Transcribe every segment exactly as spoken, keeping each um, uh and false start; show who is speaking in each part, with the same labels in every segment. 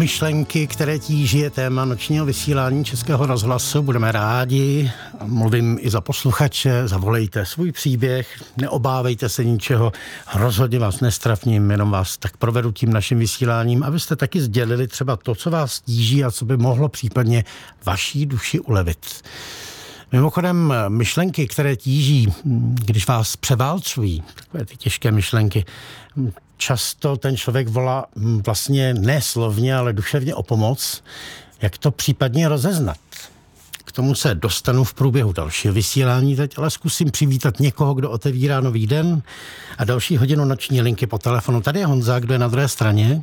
Speaker 1: myšlenky, které tíží, je téma nočního vysílání Českého rozhlasu. Budeme rádi, mluvím i za posluchače, zavolejte svůj příběh, neobávejte se ničeho, rozhodně vás nestrafním, jenom vás tak provedu tím naším vysíláním, abyste taky sdělili třeba to, co vás tíží a co by mohlo případně vaší duši ulevit. Mimochodem, myšlenky, které tíží, když vás převálcují, takové ty těžké myšlenky, často ten člověk volá vlastně ne slovně, ale duševně o pomoc. Jak to případně rozeznat? K tomu se dostanu v průběhu dalšího vysílání teď, ale zkusím přivítat někoho, kdo otevírá nový den a další hodinu noční linky po telefonu. Tady je Honza, kdo je na druhé straně.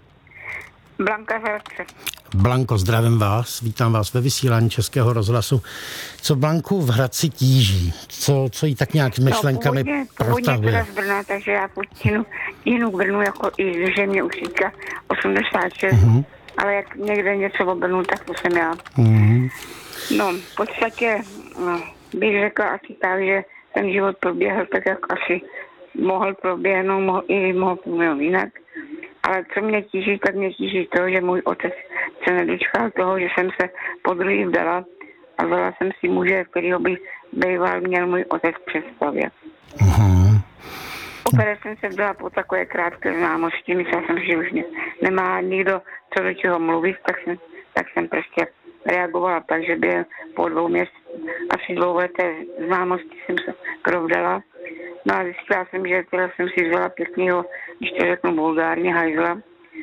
Speaker 2: Blanka Hradce.
Speaker 1: Blanko, zdravím vás, vítám vás ve vysílání Českého rozhlasu. Co Blanku v Hradci tíží? Co, co jí tak nějak s myšlenkami
Speaker 2: no,
Speaker 1: protahuje?
Speaker 2: Původně z Brna, takže já půjdu jinou k Brnu, jako i že mě už říká osmdesát šest, mm-hmm. ale jak někde něco o Brnu, tak to jsem já. Mm-hmm. No, v podstatě no, bych řekla asi tak, že ten život proběhl tak, jak asi mohl proběhnout, mohl, i mohl proběhnout jinak. Ale co mě tíží, tak mě tíží to, že můj otec se nedočkal toho, že jsem se podruhý vdala a vzala jsem si muže, kterýho by býval měl můj otec představit. Uh-huh. Po které jsem se vdala po takové krátké známosti, myslela jsem, že už mě nemá nikdo co do čeho mluvit, tak jsem, tak jsem prostě reagovala tak, že během po dvou měsících, asi dvouleté známosti jsem se krovdala. No a zjistila jsem, že teda jsem si vzala pěknýho, když to řeknu vulgárně, hajzla.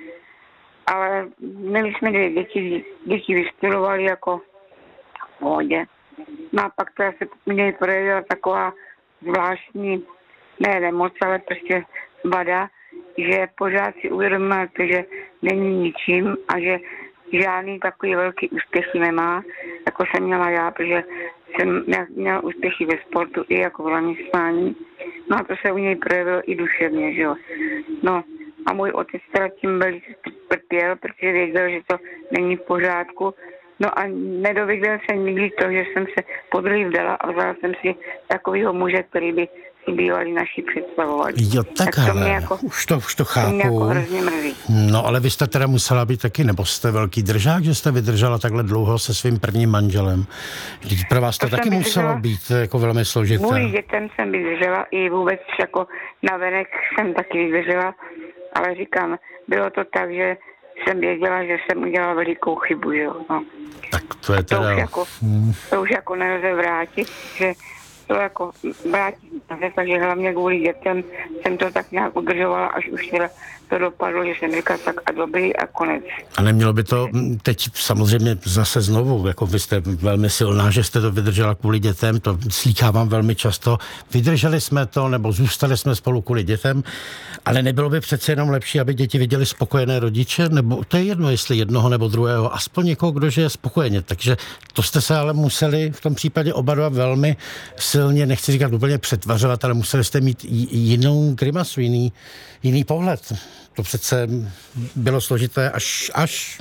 Speaker 2: Ale měli jsme dvě děti, děti vystudovali jako v pohodě. No a pak teda se mě projevila taková zvláštní, ne nemoc, ale prostě vada, že pořád si uvědomila to, že není ničím a že žádný takový velký úspěchy nemá, jako jsem měla já, protože jsem měla úspěchy ve sportu i jako v zaměstnání. No a to se u něj projevilo i duševně, že jo. No a můj otec teda tím velice trpěl, protože věděl, že to není v pořádku. No a nedověděl jsem nikdy to, že jsem se podruhý vdala a vzala jsem si takovýho muže, který by si bývali naši představovali.
Speaker 1: Jo, tak, tak ale, jako, už, to, už to chápu. To mě
Speaker 2: jako hrozně mrzí.
Speaker 1: No, ale vy jste teda musela být taky, nebo jste velký držák, že jste vydržela takhle dlouho se svým prvním manželem. Vždyť pro vás to, to taky muselo být jako velmi složité.
Speaker 2: Kvůli dětem jsem vydržela i vůbec jako navenek jsem taky vydržela, ale říkám, bylo to tak, že jsem věděla, že jsem udělala velikou chybu, jo. No.
Speaker 1: Tak to je teda...
Speaker 2: To už jako, hmm. to už jako nelze vrátit, že to jako vrátit, takže hlavně kvůli dětem jsem to tak nějak udržovala, až už teda to dopadlo, že jsem říkala tak a dobrý a konec.
Speaker 1: A nemělo by to teď samozřejmě zase znovu, jako vy jste velmi silná, že jste to vydržela kvůli dětem, to slýchávám velmi často. Vydrželi jsme to, nebo zůstali jsme spolu kvůli dětem, ale nebylo by přece jenom lepší, aby děti viděli spokojené rodiče, nebo to je jedno, jestli jednoho nebo druhého, aspoň někoho, kdo žije spokojeně. Takže to jste se ale museli v tom případě oba dva velmi silně, nechci říkat úplně přetvařovat, ale museli jste mít jinou grimasu, jiný, jiný pohled. To přece bylo složité až, až,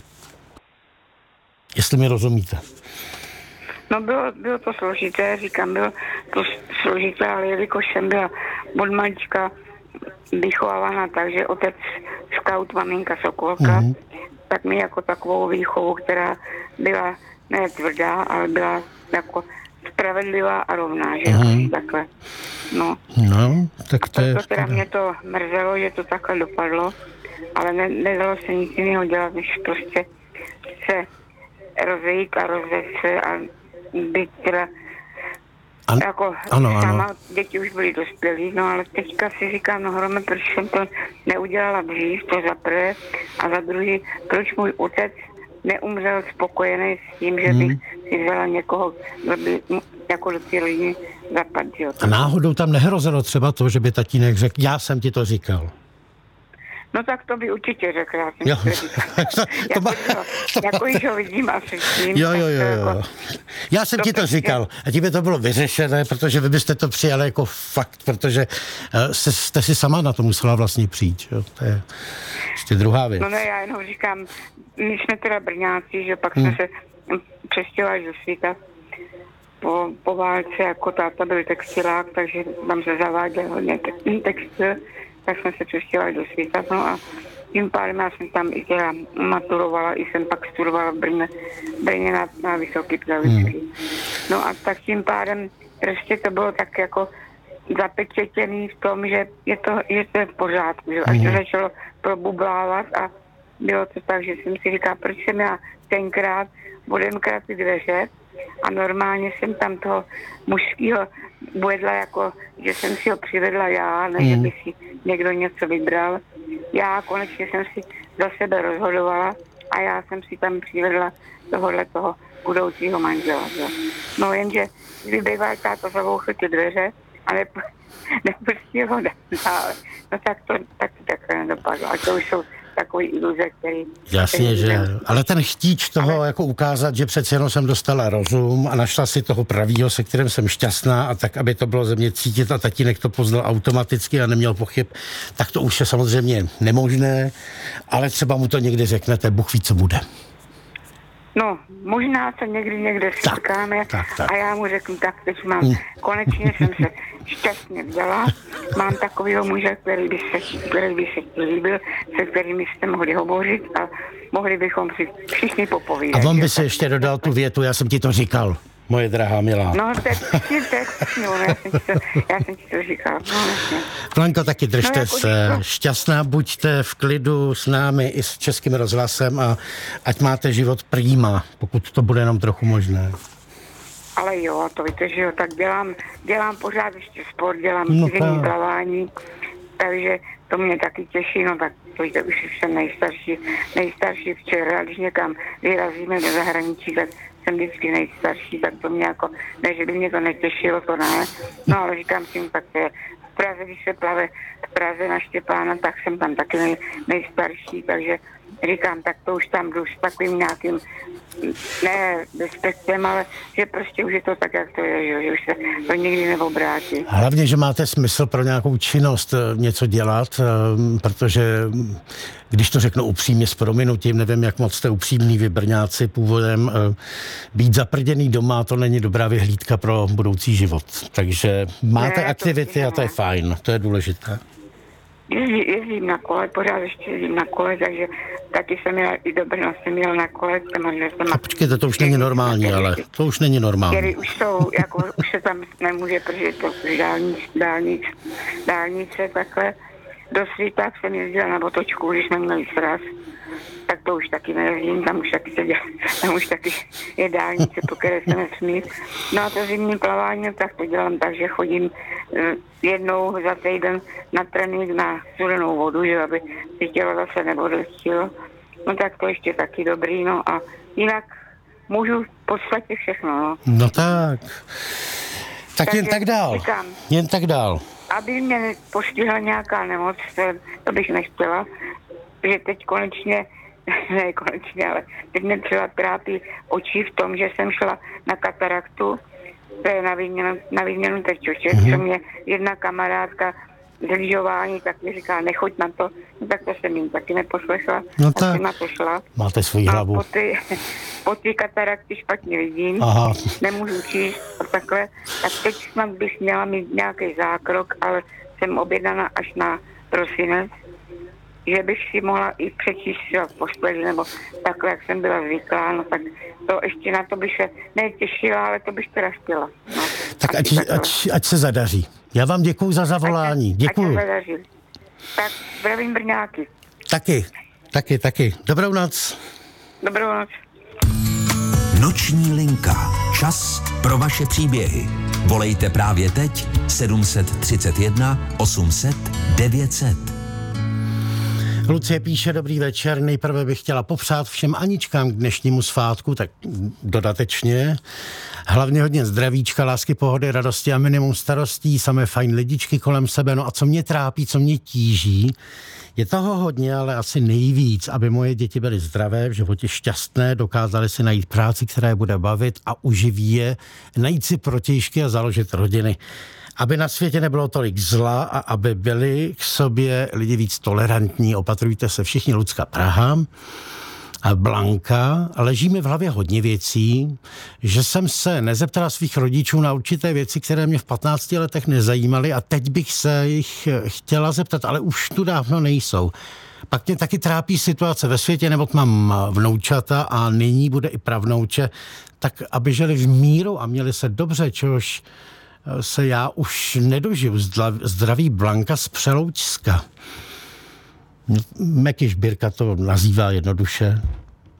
Speaker 1: jestli mi rozumíte.
Speaker 2: No bylo, bylo to složité, říkám, bylo to složité, ale jelikož jsem byla od malička vychovávána tak, že otec skaut, maminka sokolka, mm-hmm. tak mi jako takovou výchovu, která byla ne tvrdá, ale byla jako spravedlivá a rovná, že mm-hmm. takhle. No,
Speaker 1: no tak to
Speaker 2: a
Speaker 1: je...
Speaker 2: proto teda mě to mrzelo, že to takhle dopadlo, ale ne, nedalo se nic jiného dělat, než prostě se rozejít a rozvést se a být teda
Speaker 1: An-
Speaker 2: jako
Speaker 1: ano,
Speaker 2: sama,
Speaker 1: ano.
Speaker 2: Děti už byly dospělí, no ale teďka si říkám, no hrome, proč jsem to neudělala dřív, to za prvé, a za druhý, proč můj otec neumřel spokojený s tím, že bych hmm. si vzala někoho, kdo by jako do té rodiny zapadl.
Speaker 1: A náhodou tam nehrozilo třeba to, že by tatínek řekl, já jsem ti to říkal.
Speaker 2: No tak to by určitě řekl, já jsem
Speaker 1: jo.
Speaker 2: to říkal. jako, to, jako již ho vidím asi s tím.
Speaker 1: Jo, jo, jo, jo.
Speaker 2: Jako,
Speaker 1: já jsem to ti to prostě... říkal a tím by to bylo vyřešené, protože vy byste to přijali jako fakt, protože uh, jste si sama na to musela vlastně přijít. Jo? To je ještě druhá věc.
Speaker 2: No ne, já jenom říkám, my jsme teda Brňáci, že pak hmm. jsme se přestěhovali do světa po, po válce, jako táta byl textilák, takže tam se zaváděl hodně textil, tak jsme se přestěhovali do světa, no a tím pádem já jsem tam i teda maturovala, i jsem pak studovala v Brně, Brně na, na Vysoký pedagogický. Hmm. No a tak tím pádem prostě to bylo tak jako zapečetěný v tom, že je to, že to je v pořádku, že až to začalo probublávat a bylo to tak, že jsem si říkala, proč jsem já tenkrát odemkrat ty dveře a normálně jsem tam toho mužského uvedla jako, že jsem si ho přivedla já, ne, že by si někdo něco vybral. Já konečně jsem si za sebe rozhodovala a já jsem si tam přivedla tohohle toho budoucího manžela. Že? No jenže vybýval táto zavouchl ty dveře a nep- nepustil ho dále. No tak to tak, tak nedopadlo. A to už jsou takový iluze, který...
Speaker 1: Jasně, že... Ale ten chtíč toho ale... jako ukázat, že přece jenom jsem dostala rozum a našla si toho pravýho, se kterým jsem šťastná a tak, aby to bylo ze mě cítit a tatínek to poznal automaticky a neměl pochyb, tak to už je samozřejmě nemožné, ale třeba mu to někdy řeknete, Bůh ví, co bude.
Speaker 2: No, možná se někdy někde setkáme a já mu řeknu, tak teď mám, mm. konečně jsem se šťastně vzala, mám takovýho muže, který by se, který by se líbil, se kterými jste mohli hovořit a mohli bychom si všichni popovídat.
Speaker 1: A on by se ještě dodal tu větu, já jsem ti to říkal, moje drahá milá.
Speaker 2: No, to je přesně, to je přesně, já jsem ti to, já jsem ti to říkal. No,
Speaker 1: Blanko, taky držte
Speaker 2: no, jako
Speaker 1: se to... šťastná, buďte v klidu s námi i s Českým rozhlasem a ať máte život prýma, pokud to bude jenom trochu možné.
Speaker 2: Ale jo, to víte, že jo, tak dělám, dělám pořád ještě sport, dělám
Speaker 1: no
Speaker 2: zimní plavání, takže to mě taky těší, no tak to víte, už jsem nejstarší, nejstarší včera, když někam vyrazíme do zahraničí, tak jsem vždycky nejstarší, tak to mě jako, ne, že by mě to netěšilo, to ne, no ale říkám si, tak to je v Praze, když se plave v Praze na Štěpána, tak jsem tam taky nej, nejstarší, takže říkám, tak to už tam jdu s takovým nějakým, ne respektem, ale že prostě už je to tak, jak to je, že už se to nikdy neobrátí.
Speaker 1: Hlavně, že máte smysl pro nějakou činnost něco dělat, protože když to řeknu upřímně s prominutím, nevím, jak moc jste upřímný vy Brňáci původem, být zaprděný doma, to není dobrá vyhlídka pro budoucí život. Takže máte ne, aktivity a to je fajn, to je důležité.
Speaker 2: Jezdím, jezdím na kole, pořád ještě jezdím na kole, takže taky jsem jel, i do Brna jsem jel na kole. Jsem
Speaker 1: a počkejte, to už není normální, ale to už není normální.
Speaker 2: Který už jsou, jako už se tam nemůže, protože to dálnic, dálnic, dálnice takhle. Do Svíták jsem jezdila na Botočku, když jsme měli sraz, tak to už taky nejezdím, tam už taky se dělá, tam už taky je dálnice, po které se nesmí. No a to zimní plavání, tak to dělám tak, že chodím jednou za týden na trénink na studenou vodu, že aby si tělo zase neodlečilo. No tak to ještě taky dobrý, no a jinak můžu v podstatě všechno, no.
Speaker 1: No tak, tak jen tak dál, říkám, jen tak dál.
Speaker 2: Aby mě postihla nějaká nemoc, to bych nechtěla, že teď konečně, ne konečně, ale teď mě třeba trápí oči v tom, že jsem šla na kataraktu, to je na výměnu, na výměnu tečoček, mm-hmm. co mě jedna kamarádka z lyžování, tak mi říká, nechoď na to, no tak to jsem jim taky neposlechla,
Speaker 1: no
Speaker 2: tak jsem na to šla.
Speaker 1: Máte svůj hlavu.
Speaker 2: A po ty, po ty katarakty špatně vidím,
Speaker 1: aha.
Speaker 2: Nemůžu číst a takhle, tak teď snad bych měla mít nějaký zákrok, ale jsem objednaná až na prosinec, že bych si mohla i přečíst v posteli, nebo takhle, jak jsem byla zvyklá, no tak to ještě na to bych se netěšila, ale to bych teda chtěla. No,
Speaker 1: tak ať, ať, ať se zadaří. Já vám děkuju za zavolání.
Speaker 2: Ať,
Speaker 1: děkuju.
Speaker 2: Ať se zadaří. Tak zdravím Brňáky.
Speaker 1: Taky, taky, taky. Dobrou noc.
Speaker 2: Dobrou noc.
Speaker 3: Noční linka. Čas pro vaše příběhy. Volejte právě teď sedm set třicet jedna osm set devět set.
Speaker 1: Lucie píše, dobrý večer, nejprve bych chtěla popřát všem Aničkám k dnešnímu svátku, tak dodatečně. Hlavně hodně zdravíčka, lásky, pohody, radosti a minimum starostí, samé fajn lidičky kolem sebe. No a co mě trápí, co mě tíží, je toho hodně, ale asi nejvíc, aby moje děti byly zdravé, v životě šťastné, dokázaly si najít práci, která je bude bavit a uživí je, najít si protějšky a založit rodiny. Aby na světě nebylo tolik zla a aby byli k sobě lidi víc tolerantní. Opatrujte se všichni, Lucka, Praha. Blanka, leží mi v hlavě hodně věcí, že jsem se nezeptala svých rodičů na určité věci, které mě v patnácti letech nezajímaly a teď bych se jich chtěla zeptat, ale už tu dávno nejsou. Pak mě taky trápí situace ve světě, nebo mám vnoučata a nyní bude i pravnouče, tak aby žili v míru a měli se dobře, čehož se já už nedožiju. Zdraví Blanka z Přeloučska. Meky Žbírka to nazývá jednoduše